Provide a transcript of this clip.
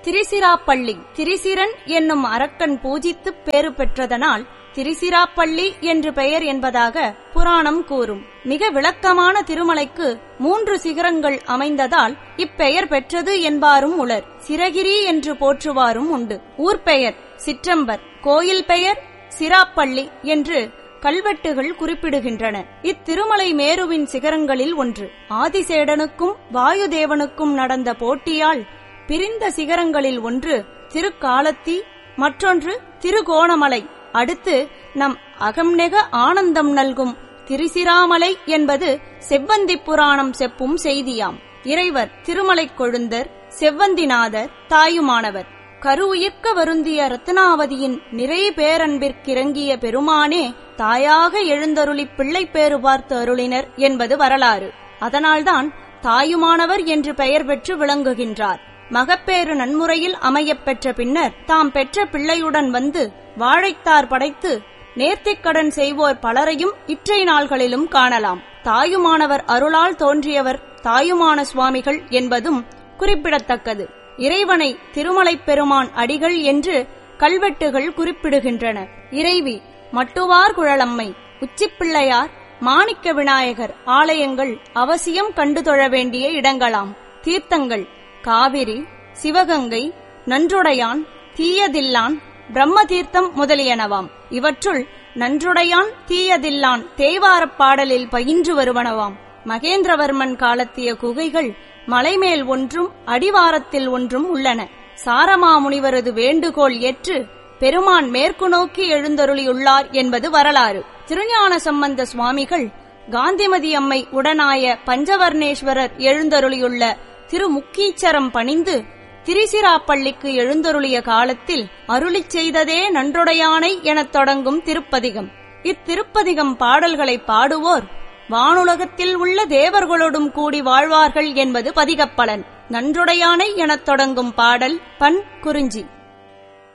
திரிசிராப்பள்ளி திரிசிரன் என்னும் அரக்கன் பூஜித்துப் பேறு பெற்றதனால் திரிசிராப்பள்ளி என்று பெயர் என்பதாக புராணம் கூறும். மிக விளக்கமான திருமலைக்கு 3 சிகரங்கள் அமைந்ததால் இப்பெயர் பெற்றது என்பாரும் உளர். சிரகிரி என்று போற்றுவாரும் உண்டு. ஊர் பெயர் சிற்றம்பர், கோயில் பெயர் சிராப்பள்ளி என்று கல்வெட்டுகள் குறிப்பிடுகின்றன. இத்திருமலை மேருவின் சிகரங்களில் ஒன்று. ஆதிசேடனுக்கும் வாயுதேவனுக்கும் நடந்த போட்டியால் பிரிந்த சிகரங்களில் ஒன்று திருக்காலத்தி, மற்றொன்று திருகோணமலை. அடுத்து நம் அகம்நெக ஆனந்தம் நல்கும் திரிசிராமலை என்பது செவ்வந்தி புராணம் செப்பும் செய்தியாம். இறைவர் திருமலை கொழுந்தர், செவ்வந்திநாதர், தாயுமானவர். கருவுயிர்க்க வருந்திய ரத்னாவதியின் நிறை பேரன்பிற்கிறங்கிய பெருமானே தாயாக எழுந்தருளி பிள்ளை பேறு பார்த்து அருளினர் என்பது வரலாறு. அதனால்தான் தாயுமானவர் என்று பெயர் பெற்று விளங்குகின்றார். மகப்பேறு நன்முறையில் அமையப் பெற்ற பின்னர் தாம் பெற்ற பிள்ளையுடன் வந்து வாழைத்தார் படைத்து நேர்த்திக்கடன் செய்வோர் பலரையும் இற்றை நாள்களிலும் காணலாம். தாயுமானவர் அருளால் தோன்றியவர் தாயுமான சுவாமிகள் என்பதும் குறிப்பிடத்தக்கது. இறைவனை திருமலைப் பெருமான் அடிகள் என்று கல்வெட்டுகள் குறிப்பிடுகின்றன. இறைவி மட்டுவார் குழலம்மை, உச்சிப்பிள்ளையார், மாணிக்க விநாயகர் ஆலயங்கள் அவசியம் கண்டு தொழ வேண்டிய இடங்களாம். தீர்த்தங்கள் காவிரி, சிவகங்கை, நன்றுடையான், தீயதில்லான், பிரம்ம தீர்த்தம் முதலியனவாம். இவற்றுள் நன்றுடையான் தீயதில்லான் தேவாரப் பாடலில் பயின்று வருவனவாம். மகேந்திரவர்மன் காலத்திய குகைகள் மலைமேல் ஒன்றும் அடிவாரத்தில் ஒன்றும் உள்ளன. சாரமாமுனிவரது வேண்டுகோள் ஏற்று பெருமான் மேற்கு நோக்கி எழுந்தருளியுள்ளார் என்பது வரலாறு. திருஞான சம்பந்த சுவாமிகள் காந்திமதி அம்மை உடனாய பஞ்சவர்ணேஸ்வரர் எழுந்தருளியுள்ள திருமுக்கீச்சரம் பணிந்து திரிசிராப்பள்ளிக்கு எழுந்தருளிய காலத்தில் அருளிச் செய்ததே நன்றுடையானை எனத் தொடங்கும் திருப்பதிகம். இத்திருப்பதிகம் பாடல்களை பாடுவோர் வானுலகத்தில் உள்ள தேவர்களோடும் கூடி வாழ்வார்கள் என்பது பதிகப்பலன். நன்றுடையானை எனத் தொடங்கும் பாடல் பண் குறிஞ்சி.